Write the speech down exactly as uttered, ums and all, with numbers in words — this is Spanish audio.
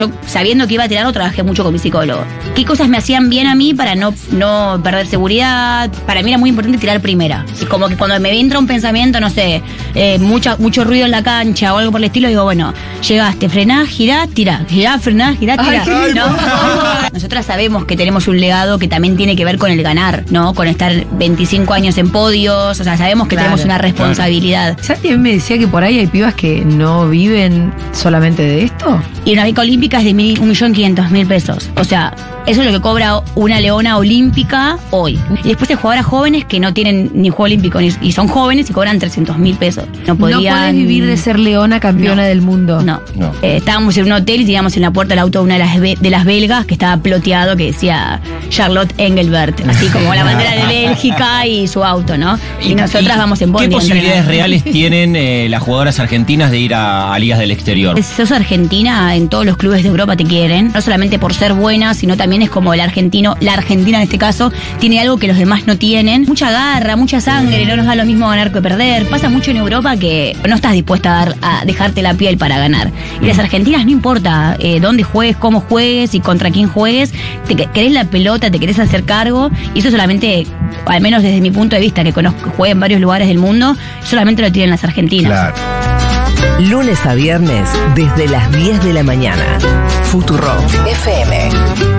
Yo, sabiendo que iba a tirarlo, trabajé mucho con mi psicólogo. ¿Qué cosas me hacían bien a mí para no, no perder seguridad? Para mí era muy importante tirar primera. Es como que cuando me entra un pensamiento, no sé, eh, mucho, mucho ruido en la cancha o algo por el estilo, digo, bueno, llegaste, frenás, girás, tirás, girás, frenás, girás, tirás. Ay, ¿no? Nosotras sabemos que tenemos un legado que también tiene que ver con el ganar, ¿no? Con estar veinticinco años en podios, o sea, sabemos que claro, tenemos una responsabilidad. Claro. ¿Sabes? Me decía que por ahí hay pibas que no viven solamente de esto. Y una beca olímpica es de mil, un millón quinientos mil pesos. O sea, eso es lo que cobra una leona olímpica hoy. Y después hay jugadoras jóvenes que no tienen ni juego olímpico ni, y son jóvenes y cobran trescientos mil pesos. No podían... No podés vivir de ser leona campeona no, del mundo. No. no. Eh, estábamos en un hotel y teníamos en la puerta del auto de una de las, de las belgas que estaba ploteado que decía Charlotte Engelbert, así como la bandera de Bélgica y su auto, ¿no? Y, y nosotras y, vamos en bondi. ¿Qué posibilidades reales tienen eh, las jugadoras argentinas de ir a, a ligas del exterior? Si sos argentina, en todos los clubes de Europa te quieren, no solamente por ser buena, sino también es como el argentino, la Argentina en este caso, tiene algo que los demás no tienen. Mucha garra, mucha sangre, no nos da lo mismo ganar que perder. Pasa mucho en Europa que no estás dispuesta a, dar, a dejarte la piel para ganar. Y las argentinas no importa eh, dónde juegues, cómo juegues y contra quién juegues, te querés la pelota, te querés hacer cargo, y eso solamente, al menos desde mi punto de vista, que conozco, jugué en varios lugares del mundo, solamente lo tienen las argentinas. Claro. Lunes a viernes, desde las diez de la mañana. Futurock F M.